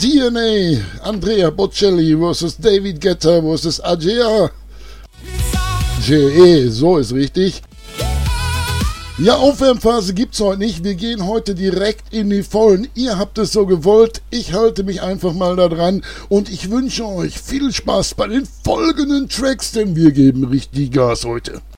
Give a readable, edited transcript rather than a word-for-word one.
DNA, Andrea Bocelli vs. David Guetta vs. Agea. GE, so ist richtig. Ja, Aufwärmphase gibt's heute nicht. Wir gehen heute direkt in die Vollen. Ihr habt es so gewollt. Ich halte mich einfach mal da dran. Und ich wünsche euch viel Spaß bei den folgenden Tracks, denn wir geben richtig Gas heute.